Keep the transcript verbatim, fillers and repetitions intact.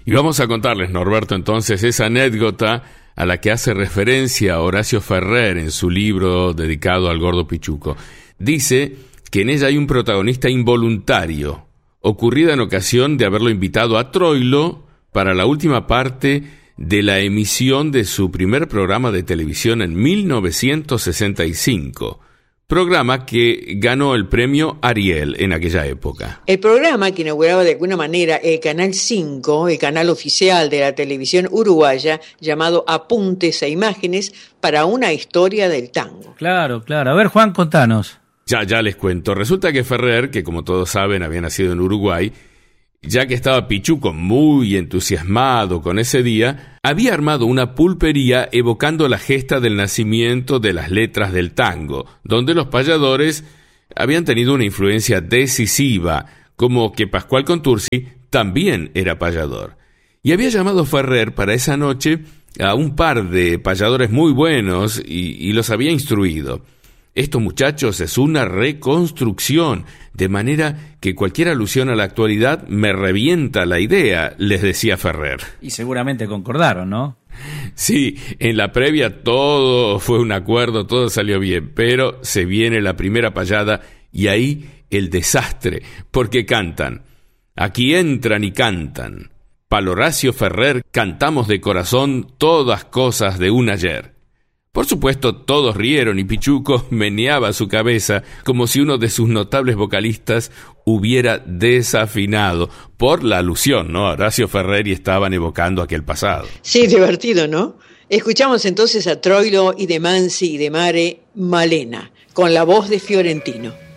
Y vamos a contarles, Norberto, entonces, esa anécdota a la que hace referencia Horacio Ferrer en su libro dedicado al Gordo Pichuco. Dice que en ella hay un protagonista involuntario, ocurrida en ocasión de haberlo invitado a Troilo para la última parte de la emisión de su primer programa de televisión en mil novecientos sesenta y cinco. Programa que ganó el premio Ariel en aquella época. El programa que inauguraba de alguna manera el Canal cinco, el canal oficial de la televisión uruguaya, llamado Apuntes e Imágenes para una historia del tango. Claro, claro. A ver, Juan, contanos. Ya, ya les cuento. Resulta que Ferrer, que como todos saben había nacido en Uruguay, ya que estaba Pichuco muy entusiasmado con ese día, había armado una pulpería evocando la gesta del nacimiento de las letras del tango, donde los payadores habían tenido una influencia decisiva, como que Pascual Contursi también era payador. Y había llamado Ferrer para esa noche a un par de payadores muy buenos y, y los había instruido. Esto, muchachos, es una reconstrucción, de manera que cualquier alusión a la actualidad me revienta la idea, les decía Ferrer. Y seguramente concordaron, ¿no? Sí, en la previa todo fue un acuerdo, todo salió bien, pero se viene la primera payada y ahí el desastre, porque cantan. Aquí entran y cantan. Pal Horacio Ferrer cantamos de corazón todas cosas de un ayer. Por supuesto, todos rieron y Pichuco meneaba su cabeza como si uno de sus notables vocalistas hubiera desafinado por la alusión, ¿no? Horacio Ferrer y estaban evocando aquel pasado. Sí, divertido, ¿no? Escuchamos entonces a Troilo y de Mansi y de Mare, Malena, con la voz de Fiorentino.